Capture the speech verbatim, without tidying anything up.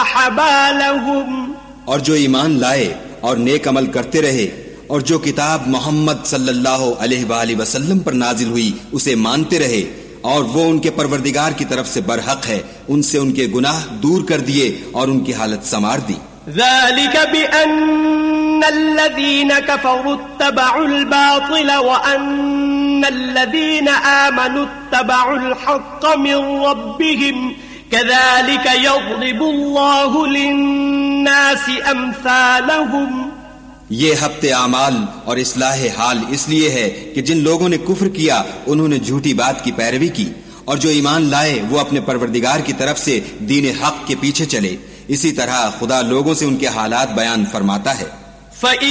أصلح بالهم और जो ईमान लाए और नेक अमल करते रहे और जो किताब मोहम्मद सल्लल्लाहु अलैहि वसल्लम पर नाजिल हुई उसे मानते रहे और वो उनके परवरदिगार की तरफ से बरहक है, उनसे उनके गुनाह दूर कर दिए और उनकी हालत संवार दी। ذلك بأن الذين كفروا اتبعوا الباطل وأن الذين آمنوا اتبعوا الحق من ربهم كذلك يضرب الله للناس أمثالهم। ये हफ्ते आमाल और इस्लाह हाल इसलिए है कि जिन लोगों ने कुफ्र किया उन्होंने झूठी बात की पैरवी की और जो ईमान लाए वो अपने परवरदिगार की तरफ से दीन हक के पीछे चले। इसी तरह खुदा लोगों से उनके हालात बयान फरमाता है।